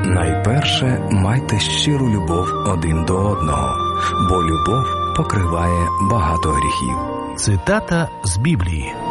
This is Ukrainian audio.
Найперше майте щиру любов один до одного, бо любов покриває багато гріхів. Цитата з Біблії.